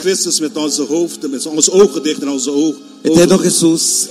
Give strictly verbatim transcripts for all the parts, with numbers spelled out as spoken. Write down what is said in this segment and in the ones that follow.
Christus met onze hoofden, met onze ogen dicht en onze ogen. Eterno Jesus,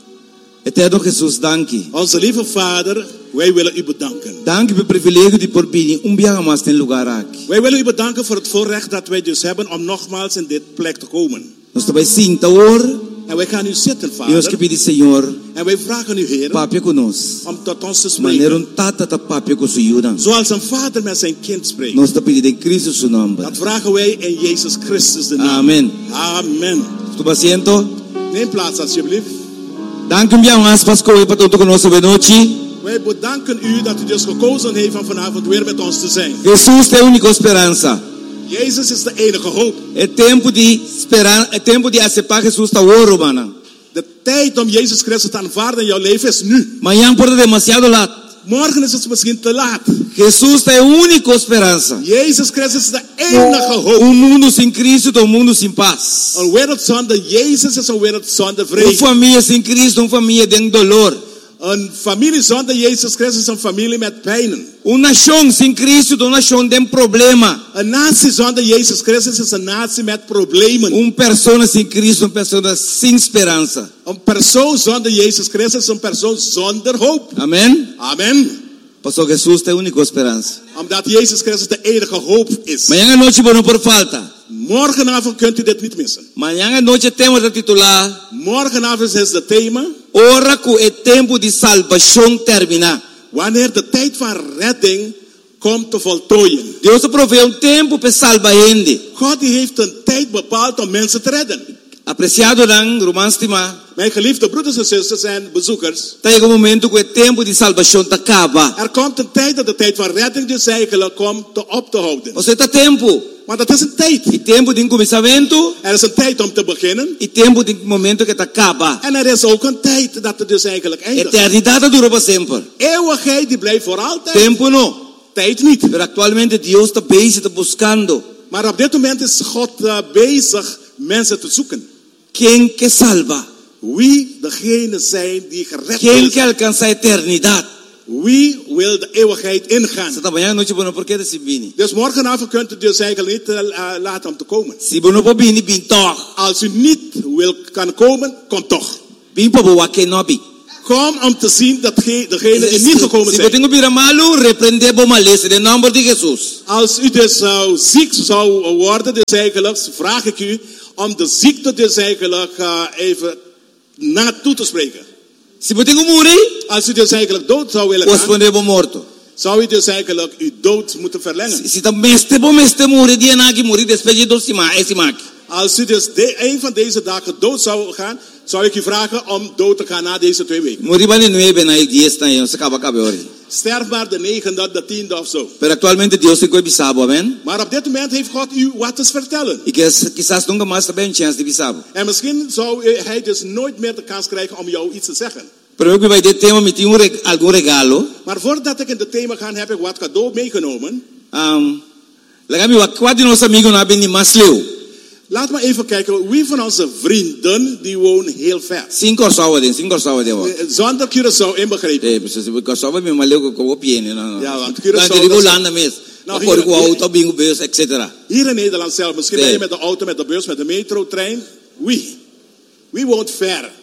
Eterno Jesus, dank-je. Onze lieve Vader, wij willen u bedanken. Dank-je voor het privilege die por bini umbiaga mas ten lugar aqui. Wij willen u bedanken voor het voorrecht dat wij dus hebben om nogmaals in dit plek te komen. Nós também sinta hoor. En wij gaan u zitten, E nós que Vader. pedir, Senhor, En wij vragen u, Heer, papia conosco. om tot ons te Maneiro spreken. um tata ta papia com suyudan. Zoals een vader met zijn kind spreekt. Nós te pedimos em Cristo seu nome. Dat vragen wij in Jezus Christus de naam. Amen. Amen. Tu paciento? Neem plaats alsjeblieft. Dank u bien, as Pascoe, para todo conosco de noite. Wij bedanken u dat u dus gekozen heeft om vanavond weer met ons te zijn. Jesus é a única esperança. Jezus is de enige hoop. É tempo de esperar, é tempo de aceitar Jesus tá ouro, mano. De tijd om Jezus Christus te aanvaarden in jouw leven is nu. Manhã pode demasiado laat. Morgen is het misschien te laat. Jesus é a única esperança. Jezus Christus is de enige hoop. Um mundo sem Cristo é um mundo sem paz. Een wereld zonder Jezus is een wereld zonder Uma vrede. família sem Cristo, uma família de dolor. Een familie zonder Jezus Christus is een familie met pijnen. Uma nação sem Cristo é uma nação de problema. Een natie zonder Jezus Christus is een natie met problemen. Uma pessoa sem Cristo é uma pessoa sem esperança. Een persoon zonder Jezus Christus is een persoon zonder hoop. Amém? Amen. Pastor Jesus é a única esperança. Omdat Jezus Christus de enige hoop is. Manhã à noite, não por falta. Morgenavond kunt u dit niet missen. Manhã à noite temos a titular Morgenavond is het thema. Ora que o tempo de salvação terminar. Wanneer de tijd van redding komt te voltooien. Deus provê um tempo para salvar gente. God die heeft een tijd bepaald om mensen te redden. Apreciado dan Romans Tima. Mijn geliefde broeders en zusters en bezoekers. Tem um momento que o tempo de salvação acaba. Er komt een tijd dat de tijd van redding dus eigenlijk komt te op te houden. Você tá tempo. Want het is een tijd. E tempo de começamento. Er is een tijd om te beginnen. E tempo de momento que acaba. En er is ook een tijd dat het dus eigenlijk eindigt. Eternidade dura para sempre. Eeuwigheid die blijft voor altijd. Tempo não. Tijd niet. Pero actualmente Deus está bezig, está buscando. Maar op dit moment is God uh, bezig mensen te zoeken. Quem que salva? Wie degene zijn die gered Quem is. que alcança a eternidade? Wie wil de eeuwigheid ingaan. Você tá amanhã à noite, bueno, por que desse bini? Dus morgenavond kunt u dus eigenlijk niet uh, laten om te komen. Se bueno para bini, bin toch. Als u niet wil kan komen, kom toch. Bin para boa que não bi. Kom om te zien dat ge, degene die niet gekomen Se zijn. você tem que malo, repreender bom malese, de nome de Jesus. Als u dus zou ziek zou worden, dus eigenlijk vraag ik u om de ziekte dus eigenlijk uh, even naartoe te spreken. Se você tem que morrer, Als u dus eigenlijk dood zou willen os gaan, poner bom morto. zou u dus eigenlijk uw dood moeten verlengen. Se tá meste bom meste morrer, dia na que morrer depois de dois sima, esse mak. Als u dus de, een van deze dagen dood zou gaan, zou ik u vragen om dood te gaan na deze twee weken. Morrer bane nueve na diez na yo, se acaba acaba ori. Sterf maar de negende, de tiende of zo. Pero actualmente Deus tem que bisabo, amen? Maar op dit moment heeft God u wat te vertellen. E que quizás nunca mais também een chance de bisabo. En misschien zou u- hij dus nooit meer de kans krijgen om jou iets te zeggen. Pero eu que vai ter tema, me tinha um reg algum regalo. Maar voordat ik in het thema ga, heb ik wat cadeau meegenomen. Um, Lagami wa kwadi nos amigo na bini masleu. Laat me even kijken, wie van onze vrienden, die wonen heel ver. Cinco orsawa din, cinco orsawa din. Eh, Zonder Curaçao inbegrepen. Eh, pues se ko sawa me maleu ko ko piene na. Ja, want Curaçao- Dan digo landa mes. Nou, Por hier- ko auto bingo beus et cetera. Hier in Nederland zelf, misschien Nee. ben je met de auto, met de bus, met de metro, trein. Wie? Wie woont ver?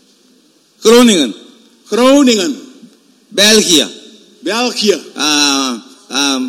Groningen, Groningen, België. België, Ah, um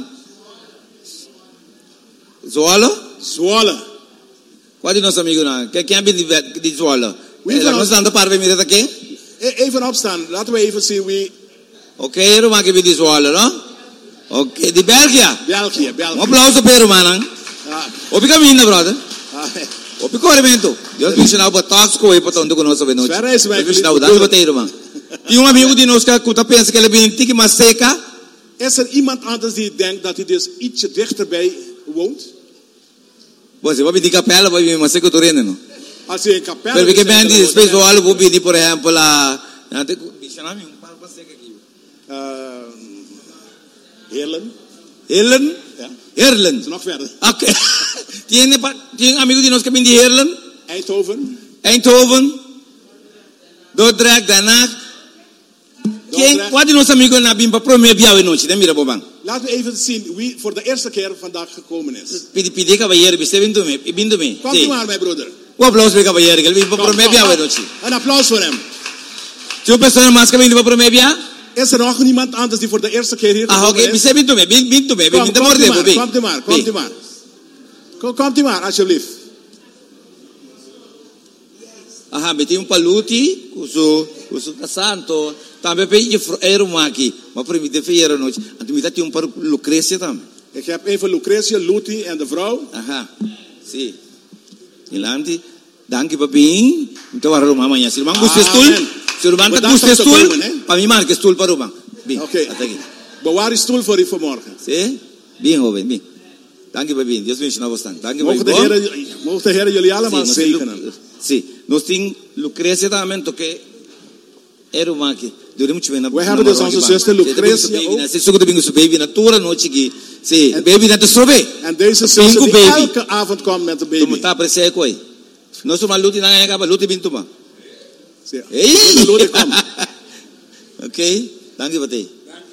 Zwolle? Zwolle. Kwadi nos amigo na. Que quem bini di Zwolle. Wie Eh, van la ons- nos anda parve mira aqui. E- Even opstaan, laten we even zien wie. Okay, Roma que di Zwolle, no? Okay, di België. België, Um België. aplauso per Romana. Ja. Opi caminho, brother. Ah, Opi corrimento. Deus me ensinou para todos com ele para onde conosco a noite. Espera aí, se vai Deus me ensinou acreditar. das bateiras, mano. E um amigo de nós que escuta pensa que ele vem tique mais seca. Is er iemand anders die denkt dat hij dus ietsje dichterbij woont? Você vai pedir capela, vai vir mais seca torrendo, não? Als hij in Capelle Pero que bem is, de pessoal vou pedir por exemplo lá, não tem que chamar um para para seca aqui. uh, Heerlen. Helen, Ja, Helen. is nog verder. Okay. Tiene pa, tiene amigo de nós que vem de Helen, Eindhoven, Eindhoven, Dordrecht, Den Haag, Quem, qual de nossos amigos na bimba promovia a noite, né, mira bobang? Laten we even zien wie voor de eerste keer vandaag gekomen is. Pidi pidi cavalheiro, biste vindo me, vindo me. Komt u maar, mijn broeder. Um aplauso para cavalheiro, que ele bimba promovia a noite. Een applaus voor hem. Tinha pessoa mais que vindo para promovia? Is er nog niemand anders die voor de eerste keer hier Ah, gekomen oké, is? biste vindo me, vindo me, Kom, vindo komt u morde, maar, bobi. komt u maar, komt u maar. Kom, komt u maar, alsjeblieft. Aha, beti um paluti, uso, uso casanto, também pedi era maqui, mas para mim deve era noite. Antes me dá um para Lucrecia também. Ik heb even Lucretia, Luti en de vrouw. Aha, sim. Ilanti, danke papi. Então agora uma manhã, se o banco custa stool, se o banco custa stool, para mim marca stool para o banco. Bem, Oké, até aqui. bewaar die stoel voor u vanmorgen. Sim, bem jovem, bem. Danke papi, Deus me ensina bastante. Danke papi. Mogen de Heer, mogen de Heer jullie allemaal zegenen. Sim, nós tem Lucrecia também, que era uma que deu muito bem na. We hebben dus onze zuster Lucretia ook. Se zoeken de bingo baby na toera noite que se baby na te sobe. En deze zuster die elke avond komt met de baby. Como tá aparecer coi. Nós uma luta na acaba luta bintu ma. Ei, luta kom. Oké, dankie batei.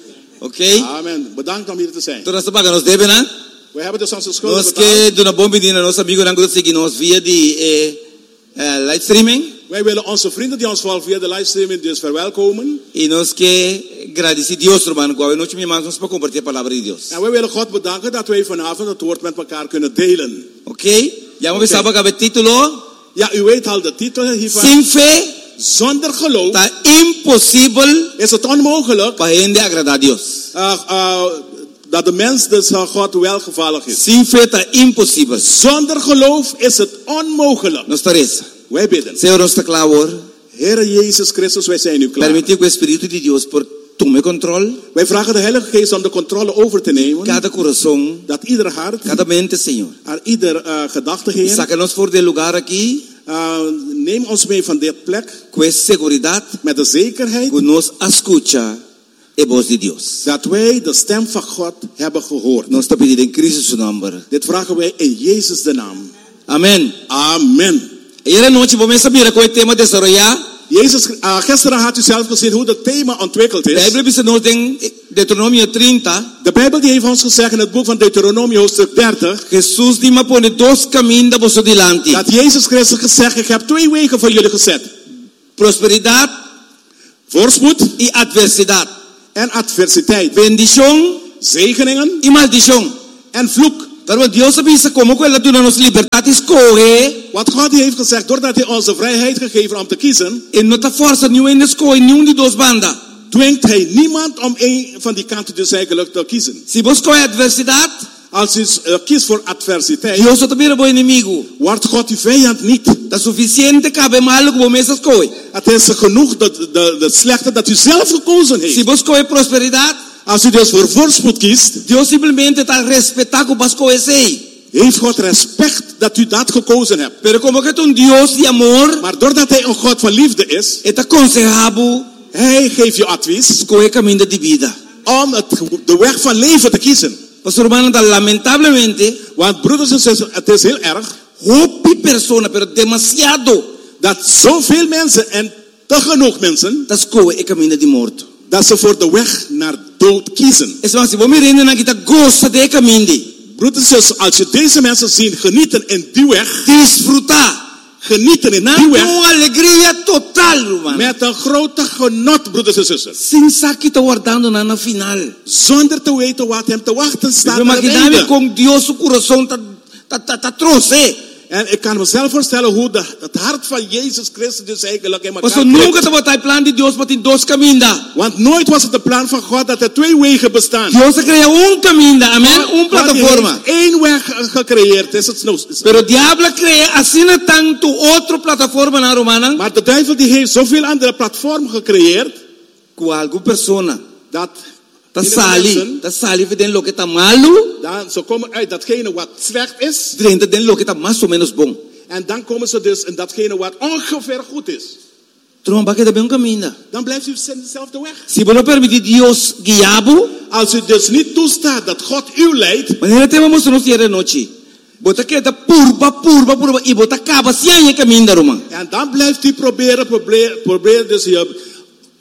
Oké. Amen. Bedankt om hier te zijn. Todas paga nos deben, né? We hebben dus onze schulden Nós betaald. que dona bom menina nosso amigo rango seguir nos via de eh, eh live streaming. Wij willen onze vrienden die ons volgen via de livestreaming dus verwelkomen. E nós que agradecer Deus, hermano, qual é noite me mandamos para compartilhar a palavra de Deus. En wij willen God bedanken dat wij vanavond het woord met elkaar kunnen delen. Oké? Ja, maar we saben que het título. Ja, u weet al de titel hiervan. Sin fe, Zonder geloof está impossível is het onmogelijk para gente agradar a Deus. uh, uh, dat de mens dus uh, God welgevallig is. Sin fe está impossível. Zonder geloof is het onmogelijk. Nos parece. Wij bidden. Senhor, nos está claro. Heere Jezus Christus, wij zijn u klaar. Permitir que o Espírito de Deus por tome controle. Wij vragen de Heilige Geest om de controle over te nemen. Cada coração, Dat ieder hart, cada mente, Senhor. aan ieder uh, gedachte, Heer. Saca-nos voor de lugar aqui. Uh, neem ons mee van dit plek. Com essa seguridade. Met de zekerheid. Que nos escucha a voz de Deus. Dat wij de stem van God hebben gehoord. Nós está pedindo em Cristo seu nome. Dit vragen wij in Jezus de naam. Amen. Amen. Era noite vamos saber qual é o tema desarrollar. Jezus, uh, gisteren had u zelf gezien hoe het thema ontwikkeld is. De Bijbel is nog in Deuteronomio dertig. De Bijbel die heeft ons gezegd in het boek van Deuteronomio hoofdstuk dertig. Jesús die me pone dos caminhos da vosso delante. Dat Jezus Christus gezegd, ik heb twee wegen voor jullie gezet. Prosperidade, voorspoed e adversidade. En adversiteit. Bendição, zegeningen e maldição. En vloek. Pero Deus avisa como que ela dona nos liberdade escolhe. Wat God heeft gezegd, doordat hij ons de vrijheid gegeven om te kiezen. En não tá força nenhum em escolher nenhum de duas bandas. Dwingt hij niemand om een van die kanten dus eigenlijk te kiezen. Se você escolhe adversidade, als je uh, kiest voor adversiteit, Deus é também bom inimigo. Wordt God uw vijand niet. Dat suficiente cabe malo que você escolhe. Het is genoeg dat de, de slechte dat u zelf gekozen heeft. Se você escolhe prosperidade, als u dus voor voorspoed kiest, Deus simplesmente está respeitar que você escolhe. Heeft God respect dat u dat gekozen hebt. Pero como que é um Deus de amor, maar doordat hij een God van liefde is, é aconselhável. Hij geeft je advies. Escolhe caminho de vida. Om het, de weg van leven te kiezen. Pastor hermano, lamentablemente, want broeders en zusters, het is heel erg. Hope persona, pero demasiado. Dat zoveel mensen en te genoeg mensen. Dat escolhe é caminho de morte. Dat ze voor de weg naar dood kiezen. Es más, si vos mirando na kita gosta de caminho. Broeders en zusters, als je deze mensen ziet genieten in die weg. Disfrutar. Genieten in die weg. Uma alegria total, man. Met een grote genot, broeders en zusters. Sem saber que está guardando na, na final. Zonder te weten wat hem te wachten staat. Eu imaginava com Deus o coração tá tá tá, tá trouxe. En ik kan mezelf voorstellen hoe de, het hart van Jezus Christus dus eigenlijk in elkaar trekt. Nunca estava het plan de Deus para ter dois caminhos. Want nooit was het de plan van God dat er twee wegen bestaan. Deus crea um caminho, amen, um plataforma. Één weg gecreëerd is het nou. Pero o diabo crea assim tanto outra plataforma na romana. Maar de duivel die heeft zoveel andere platformen gecreëerd. Com alguma persona. Dat Dat sali, dat sali veden lo que está malo. Dan ze komen uit datgene wat slecht is. Dentro den lo que está más ou menos bom. En dan komen ze dus in datgene wat ongeveer goed is. Tromba que também um caminho. Dan blijft u dezelfde weg. Se você não permitir Deus guiá-lo, als u dus niet toestaat dat God u leidt. Mas ele tem uma moção de noite. Bota que está purba, purba, purba e bota acaba sem caminho da Roma. En dan blijft u proberen, proberen, proberen dus je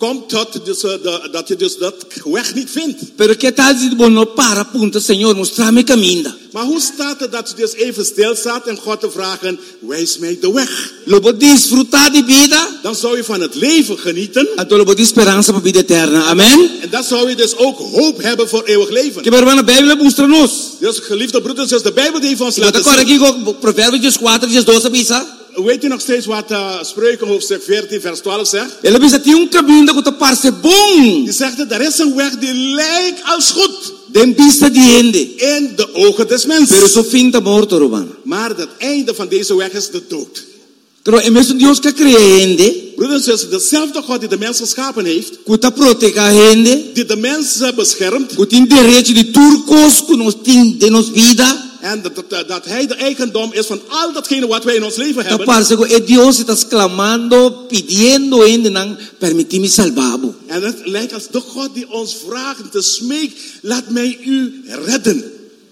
komt tot dus, uh, de, dat je dus dat weg niet vindt. Pero que tal si vos no para punto, Señor, mostrame camino. Maar hoe staat het dat je dus even stilstaat en God te vragen, wijs mij de weg? Lo vos disfrutar de vida, Dan zou je van het leven genieten. entonces lo vos de esperanza para vida eterna. Amen. En dan zou je dus ook hoop hebben voor eeuwig leven. Que hermano, la Biblia muestra-nos. Dus geliefde broeders, dus de Bijbel die heeft ons Laten laten we zien. aquí con Proverbios cuatro, twaalf, bisa. Weet u nog steeds wat uh, Spreuken hoofdstuk veertien vers twaalf zegt? Ele bisa tinha um caminho que te parece bom. Die zegt dat er is een weg die lijkt als goed Den vista de ende. in de ogen des Pero mensen. su fin está morto, hermano. Maar het einde van deze weg is de dood. Pero é mesmo Deus que creende, Broeders en zusters, dezelfde God die de mens geschapen heeft, que está protege a gente, die de mensen beschermt, que tem direito de turcos que nos tem de nos vida. en dat, dat, dat hij de eigendom is van al datgene wat wij in ons leven Tá hebben. parece que é Deus que está clamando, pedindo ainda não permitir-me salvar-vos. En het lijkt als de God die ons vraagt, te smeekt, laat mij u redden.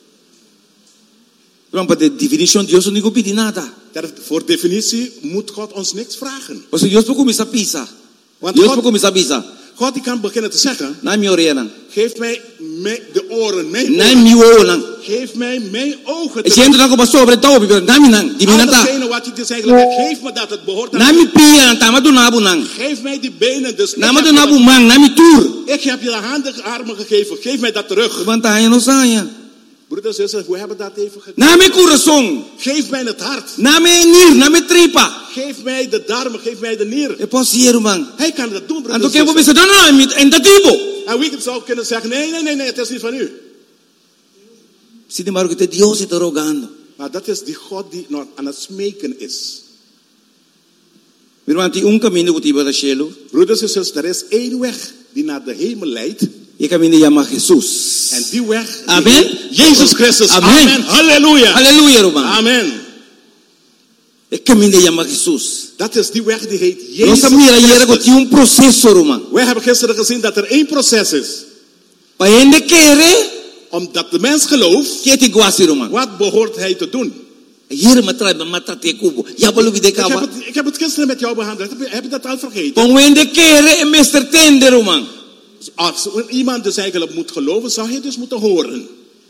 Não, para definição Deus não digo pedir nada. Dat, voor definitie moet God ons niks vragen. Ou seja, Deus pode começar a pisar. Want Deus God, pode começar a pisar. God die kan beginnen te zeggen, Não é minha orelha, geef mij me- de oren, mijn não é oren. meu olho, não. Geef mij mijn ogen. E se entra com pastor, sobre tal, não é minha, não. Divina Al tá. datgene wat je dus eigenlijk, geef me dat, het behoort Não aan me mij. pia, não tá, mas do nabo, não. Geef mij die benen, dus ik Não, heb, mas do je nabo, dat- man, não me tour. ik heb je de handen, armen gegeven, geef mij dat terug. Levantar não saia. Broeders en zusters, we hebben dat even gegeven. Não me coração. Geef mij het hart. Não me nir, não me tripa. Geef mij de darmen, geef mij de nier. Eu posso ir, man. Hij kan dat doen, Ando broeders que en vou zusters. pensar, não, não, é indativo. En wie zou kunnen zeggen, nee, nee, nee, nee, het is niet van u. Sin embargo, que Deus está rogando. Maar dat is die God die nog aan het smeken is. Meu irmão, tem um caminho que vai para o cielo. Broeders en zusters, er is één weg die naar de hemel leidt. E o caminho chama Jesus. En die weg, die Amen. heet Jezus Christus. Amen. Amen. Halleluja. Aleluia, irmão. Amen. O caminho chama Jesus. Dat is die weg die heet Nós Jezus sabemos que Christus. tinha um processo, irmão. Wij hebben gisteren gezien dat er één proces is. Para ele querer, Omdat de mens gelooft, que te gosta, irmão. wat behoort hij te doen? Hier me trai, me trate cubo. Ja, pelo vide Ik heb, cava. het, ik heb het gisteren met jou behandeld. Heb je, heb je dat al vergeten? Con ele querer é meester tender, irmão. Als iemand dus eigenlijk moet geloven, zou hij dus moeten horen.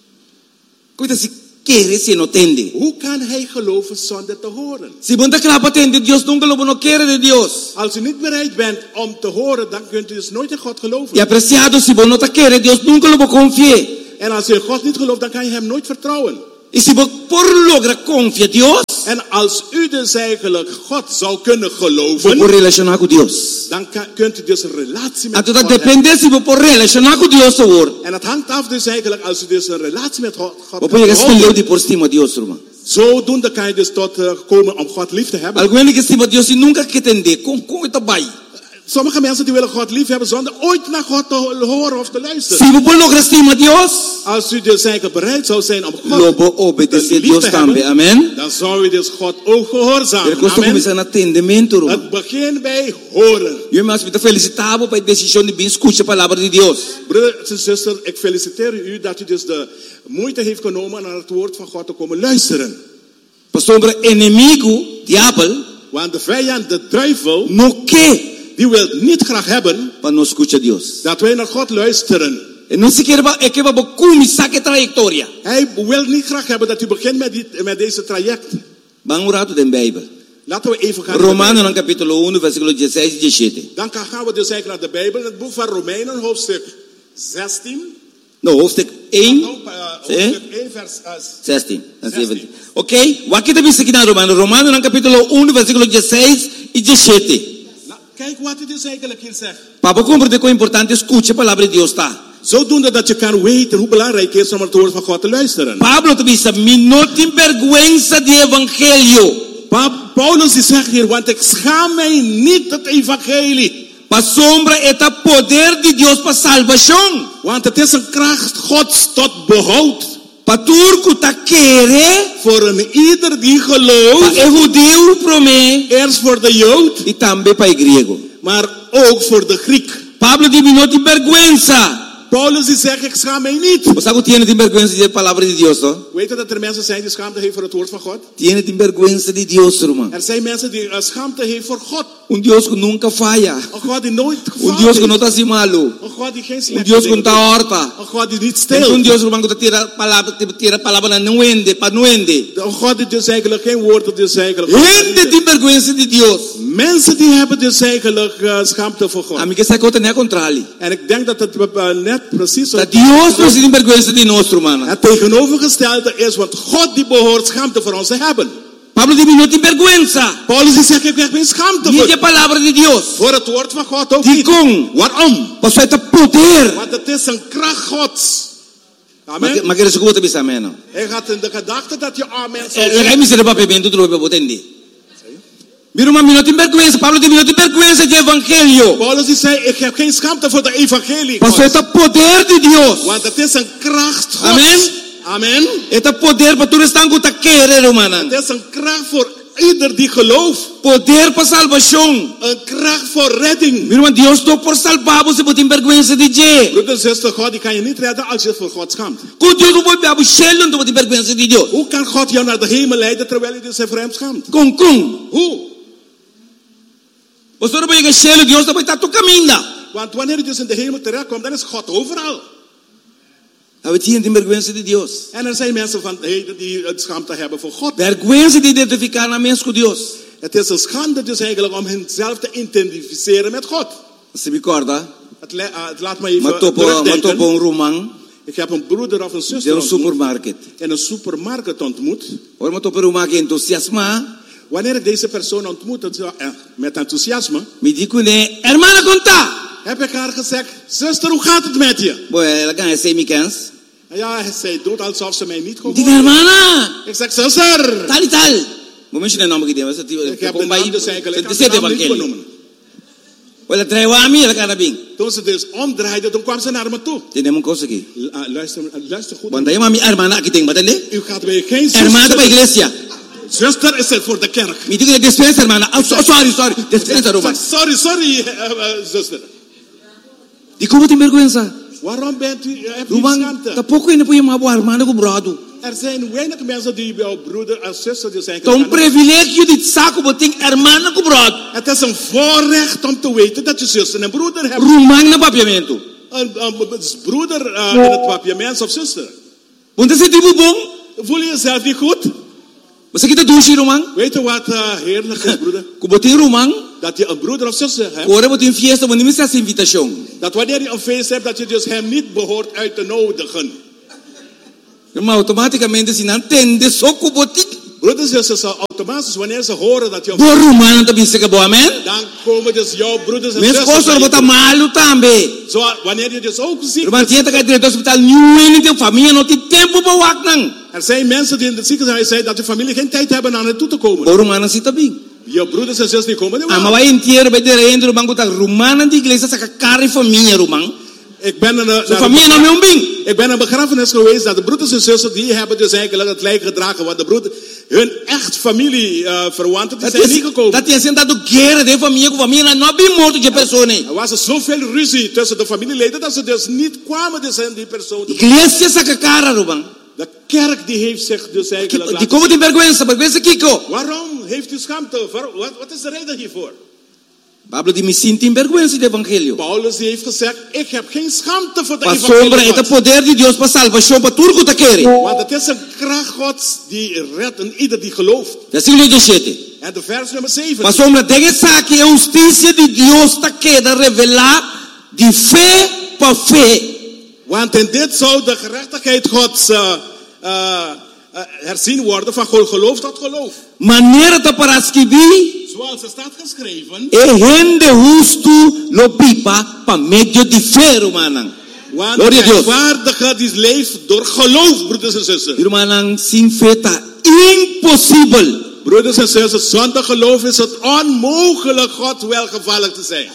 Coisa se querer se não tende. Hoe kan hij geloven zonder te horen? Se você quer para tender Deus, nunca lo não quer de Deus. Als u niet bereid bent om te horen, dan kunt u dus nooit in God geloven. E apreciado, se você não tá querer Deus, nunca lo confie. En als je in God niet gelooft, dan kan je hem nooit vertrouwen. E se você por logra confiar Deus, En als u dus eigenlijk God zou kunnen vou geloven, por relacionar com Deus. dan kan, kunt u dus een relatie met Então God hebben. depende se você por relacionar com Deus, hoor. En het hangt af dus eigenlijk, als u dus een relatie met God, God Vou kan pegar houden, escolher de por cima Deus, irmão. zodoende kan je dus tot uh, komen om God lief te hebben. Alguém que estima Deus e nunca quer entender, com com está bem. Sommige mensen die willen God lief hebben zonder ooit naar God te horen of te Se luisteren. você logra estima Deus, Als u dus eigenlijk bereid zou zijn om God logo te obedecer lief Deus te também. hebben, Amen. dan zou u dus God ook gehoorzamen. Ele costa Amen. começar no atendimento, irmão. Het begint bij horen. Eu mais me felicitava para a decisão de bem escutar a palavra de Deus. Broeders en zusters, ik feliciteer u dat u dus de moeite heeft genomen naar het woord van God te komen luisteren. Pastor, o inimigo, diabo, Want de vijand, de duivel, não quer die wil niet graag hebben para nós escutar Deus. dat wij naar God luisteren. E não se quer é que vai começar a trajetória. Hij wil niet graag hebben dat u begint met, die, met deze traject. Vamos orar de Bijbel. Laten we even gaan. naar de Romanos Bijbel. no capítulo uno, versículo dezesseis e dezessete. Dan gaan we dus eigenlijk naar de Bijbel, het boek van Romeinen, hoofdstuk zestien. Não, hoofdstuk één, Nou, uh, hoofdstuk één, vers uh, zestien en zestien. zeventien. Ok? Wat kita bisa aqui na Romanos? Romanos no capítulo uno, versículo dezesseis e dezessete. Nou, kijk wat hij dus eigenlijk hier zegt. Para compreender quão importante escute a palavra de Deus tá. Zodoende dat je kan weten hoe belangrijk het is om het woord van God te luisteren. Pablo te disse, me não tem vergüenza de evangelho. Pa- Paulus die zegt hier, want ik schaam mij niet het evangelie. Pa sombra eta poder de Deus para salvação. Want het is een kracht Gods tot behoud. Pa turco ta querer, Voor een ieder die pa gelooft. é judeu promê Eerst voor de Jood, e também para grego. maar ook voor de Griek. Pablo diz, me não tem vergüenza. Paulus die zegt, ik schaam mij niet. Você sabe que tem vergüenza de palavra de Deus, não? Weet je dat er mensen zijn die schaamte hebben voor het woord van God? Tem vergüenza de Deus, irmão. Er zijn mensen die uh, schaamte hebben voor God. Un Dios que nunca falla. Een God die nooit Un gefaald Dios que heeft. no está así malo. Een God die geen Un slechte Dios que dingen no está doet. horta. Een God die niet Es steelt. un Dios, hermano, que te tira palabra, te tira palabra na nuende, pa nuende. Een God die dus eigenlijk geen woorden dus eigenlijk. Gente tem vergüenza de Dios. Mensen die hebben dus eigenlijk uh, schaamte voor God. A mí que esa cosa no contrario. En ik denk dat het uh, net precies zo Dat Dios no tiene vergüenza de nosotros, hermano. het tegenovergestelde is, want God die behoort schaamte voor ons te hebben. Pablo dice, no tiene vergüenza. Paulus die zegt, ik heb geen schaamte Ni voor, que palabra de Dios. voor het woord van God ook Die niet. con. Waarom? Pues hay poder. Want het is een kracht Gods. Amen. Ma que eso como te pisa menos. Hij gaat in de gedachte dat je amen zou El zeggen. rey se le va pimiento tú lo ves potente. Mira, mami, no tiene vergüenza. Pablo dice, no tiene vergüenza del evangelio. Paulus die zei, ik heb geen schaamte voor de evangelie. Pues Gods. hay poder de Dios. Want het is een kracht Gods. Amen. Amen. Este poder para tú estar con ta querer, hermano. Het is een kracht voor ieder die gelooft. Poder para salvación. Een kracht voor redding. Mira, man, Dios no por salvar você não tem vergüenza de je. Broeder en zuster, God die kan je niet redden als je voor God schaamt. Com Deus não pode abrir shell, não tem vergüenza de Deus. Hoe kan God jou naar de hemel leiden terwijl je dus voor hem schaamt? Com com. Hoe? Você não vai chegar shell, Deus não vai estar tu caminho. Want wanneer je dus in de hemel terechtkomt, dan is God overal. A gente tem vergüenza de Deus. En er zijn mensen van heden die het schaamte hebben voor God. Vergüenza de identificar na mens com Deus. Het is een schande dus eigenlijk om henzelf te identificeren met God. Você me acorda? Het, le- uh, het laat me even Maar topo, maar terugdenken. topo um romang, Ik heb een broeder of een de zuster um ontmoet, supermarket. in een supermarkt ontmoet. Ora, maar topo romang que entusiasma, Wanneer ik deze persoon ontmoet het, uh, met enthousiasme, me digo né, hermana conta. heb ik haar gezegd, zuster, hoe gaat het met je? Boy, ela ganha cem mil cans. Ja, zij doet alsof ze mij niet gehoord. Diga, hermana. Ik zeg, zuster. Tal e tal. Vou mencionar o nome que tem, mas Ik heb de naam dus eigenlijk, ik kan você de tem naam niet evangelho. benoemen. Ela traiu a mim, ela cara bem. Toen ze dus omdraaide, toen kwam ze naar me toe. Tem uma coisa aqui. L- uh, luister, uh, luister goed. Quando aí uma hermana aqui tem, batende? U gaat bij geen Hermana para a zuster. igreja. Zuster is het voor de kerk. Me diga dispensa, hermana. Oh, so- sorry, sorry. Dispensa, Zeg, Roman. sorry, sorry, uh, uh, zuster. E como tem vergüenza? Waarom bent u, uh, hebt u Roman, schaamte? tá pouco ainda põe uma boa hermana com brado. Er zijn weinig mensen die jouw broeder en zuster die zijn Tá um gegaan. privilégio de saco botem hermana com brado. Het is een voorrecht om te weten dat je zuster en broeder hebt. Roman na papiamento. Een, een, een broeder uh, in het papiaments of zuster. Onde você tem bom? Voel je jezelf niet goed? Você que tá douche, Roman? Weet je wat uh, heerlijk is, broeder? Com botem Roman, Dat je een broeder of zuster hebt. agora botem fiesta, mas não me essa invitação. Dat wanneer je een feest hebt, dat je dus hem niet behoort uit te nodigen. Irmão, automaticamente se não entende, só com botem. Broeders en zusters, automatisch wanneer ze horen dat je... Boa Roman também se acabou, amen? Dan komen dus jouw broeders en Minha zusters... esposa bij je botar toe. malo também. Zo, wanneer je dus ook ziek Irmã, bent. tinha que ir direto ao hospital, não tem família, não tem tempo para o não. Er zijn mensen die in het ziekenhuis zijn dat de familie geen tijd hebben om naartoe te komen. Boa Romana se também. Je broeders en zusters die komen niet Ah, wel. mas vai inteiro, vai direto, Roman, botar Romana de igreja, saca cara e família, Roman. Ik ben een, Sua família não é um bem. ik ben een begrafenis geweest dat de broeders en zusters die hebben dus eigenlijk het lijk gedragen. Want de broeder, hun echt familie uh, verwanten die zijn niet gekomen. Dat tinha sentado guerra de família com família, não é bem morto de pessoa, né? Er was er zoveel ruzie tussen de familieleden dat ze dus niet kwamen dus in die persoon. Igreja saca cara, Roman. De kerk die heeft zich dus eigenlijk De laten como tem vergüenza, vergüenza Kiko. Waarom heeft u schaamte? Waar- Wat, wat is de reden hiervoor? Pablo diz, me sinto em vergüenza do evangelho. Paulus die heeft gezegd, ik heb geen schaamte voor de Para sombra, evangelie é o Gods. poder de Deus para salvação, para tudo que tá querendo. Want het is een kracht Gods die redt en ieder die gelooft. Versículo dezessete. En de vers nummer zeven. Para sombra, tem essa aqui, a justiça de Deus tá querendo revelar de fé para fé. Want in dit zou de gerechtigheid Gods uh, uh, uh, herzien worden van geloof tot geloof. Maneira tá para escrever, Zoals er staat geschreven. é gente justo lo pipa para meio de fé, irmão. Want Gloria a de Dios. rechtvaardige die leeft door geloof, broeders en zusters. Irmão, sem fé tá impossível. Broeders en zusters, zonder geloof is het onmogelijk God welgevallig te zijn.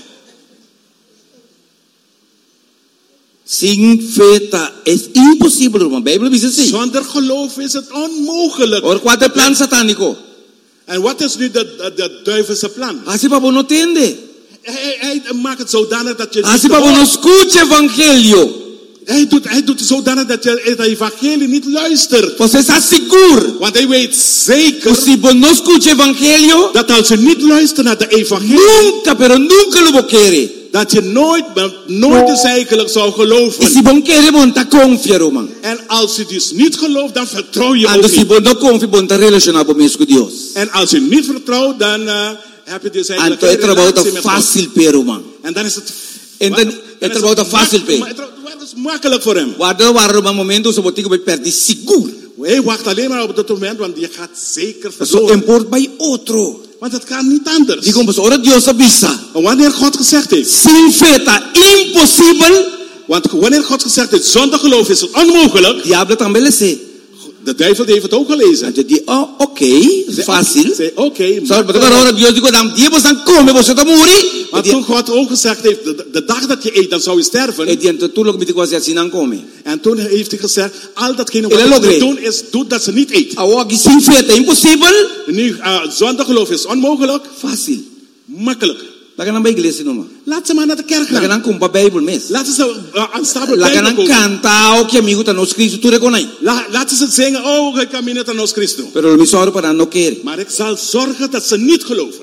Sem fé tá é impossível, irmão. A Bíblia diz assim. Zonder geloof is het onmogelijk. Ora, qual é o plano satânico? En wat is nu de, de, de duivelse plan? Assim para não entender. Hij, hij maakt het zodanig dat je Assim niet para não hoort. escute o evangelho. Hij doet, hij doet zodanig dat je het evangelie niet luistert. Você está seguro? Want hij weet zeker Se você não escuta evangelho, dat als je niet luistert naar de evangelie, nunca, pero nunca lo vou querer. dat je nooit, nooit dus eigenlijk zou E geloven. se você querer, você está confiando, man. En als je dus niet gelooft, dan vertrouw je Ando ook se niet. você não confia, você está relacionado com Deus. En als je niet vertrouwt, dan uh, heb je dus eigenlijk Então é een trabalho relatie met God. fácil, pero, man. En dan is het, Então, dan é is trabalho het fácil, mak- pe. maar het is makkelijk voor hem. Guarda, guarda, um momento, você vai ter que perder seguro. Hij wacht alleen maar op dat moment, want je gaat zeker Só verloren. importa bij outro. Want het kan niet anders. Digo, mas ora Deus avisa. En wanneer God gezegd heeft, Sem fé tá impossível. want wanneer God gezegd heeft, zonder geloof is het onmogelijk. Diablo também lhe sei. De duivel heeft het ook gelezen. Então diz, oh, ok, fácil. Zei, oké, Só makkelijk. para ora Deus digo, dam dia você come, você tá morrer. Maar toen God ook gezegd heeft, de, de dag dat je eet, dan zou je sterven. E diante tu logo me digo assim, não come. En toen heeft hij gezegd, al datgene Ele wat je logrei. moet doen, is doe dat ze niet eet. Agora sem fé tá impossível. En nu, uh, zonder geloof is onmogelijk. Fácil. Makkelijk. Lá que não vai igreja não. Laat ze maar naar de kerk Lá que gaan. não compra Bijbel mes. Laten ze uh, aan stapel Lá que Bijbel não kopen. canta o que amigo tá nos Cristo tu reconhece. La, laten ze zingen, oh, ik camino a nos Cristo. Pero lo mismo para não querer. Maar ik zal zorgen dat ze niet geloven.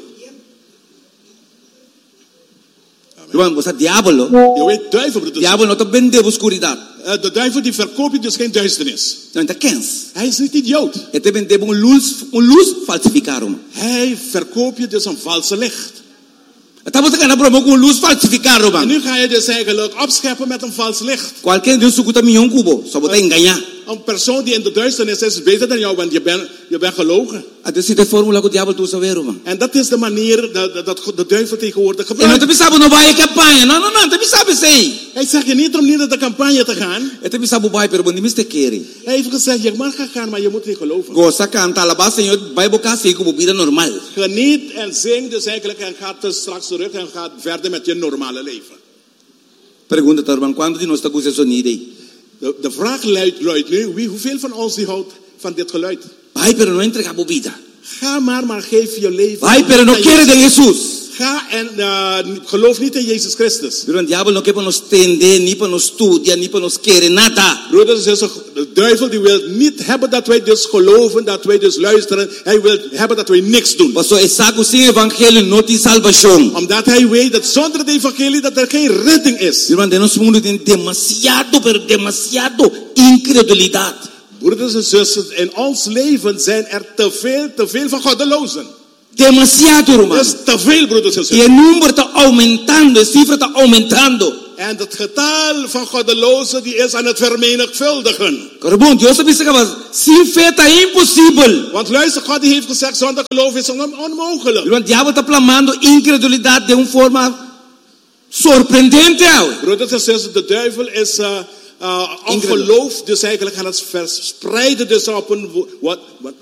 Irmão, você diablo. Je weet, duivel bedoelt. Diablo não tá vendendo obscuridade. Uh, de duivel die verkoopt je dus geen duisternis. Não tá quens. Hij is niet idioot. Ele te vendeu um luz, um luz falsificado. Hij verkoopt je dus een valse licht. Estamos ganhando promo com luz falsificado, En man. nu ga je dus eigenlijk opscheppen met een vals licht. Qualquer Deus escuta milhão cubo, só botar enganar. Een persoon die in de duisternis is, is beter dan jou, want je bent je bent gelogen. Até se te fórmula que o diabo tu saber, man. En dat is de manier dat, dat, dat de duivel tegenwoordig E não gebruikt. te pensava não vai a campanha. Não, não, não, te pensava sei. Hij zegt je niet om niet naar de campagne te gaan. E te pensava vai, pero bom, me te querer. Hij heeft gezegd, je mag gaan gaan, maar je moet niet geloven. Gosta canta la base, Senhor, vai bocar assim como vida normal. Geniet en zing dus eigenlijk en gaat dus straks terug en gaat verder met je normale leven. Pergunta, irmão, quando de nós está com esse sonido aí? De, de vraag luidt, luidt nu, wie, hoeveel van ons die houdt van dit geluid? Vai, pero não entrega a vida. Ga maar, maar geef je leven. Vai, pero não aan quer de Jezus. Jesus. Ga en uh, geloof niet in Jezus Christus. Pero o diabo não quer para nos tender, nem para nos estudar, nem para nos querer nada. Broeders en zussen, de duivel die wil niet hebben dat wij dus geloven, dat wij dus luisteren. Hij wil hebben dat wij niks doen. Pastor, é saco sem evangelho não tem salvação. Omdat hij weet dat zonder het evangelie dat er geen redding is. Irmão, de nosso mundo tem demasiado, pero demasiado incredulidade. Broeders en zussen, in ons leven zijn er te veel, te veel van goddelozen. Demasiado, Er irmão. is te veel, broeders en E zussen. o número está aumentando, a cifra está aumentando. En het getal van goddelozen die is aan het vermenigvuldigen. Irmão, Deus sabe que sem fé está impossível. Want luister, God die heeft gezegd, zonder geloof is het on- onmogelijk. Irmão, o diabo está clamando incredulidade de uma forma surpreendente. Broeders en zussen, de duivel is uh, uh, ongeloof dus eigenlijk aan het verspreiden dus op een wo- wat, wat,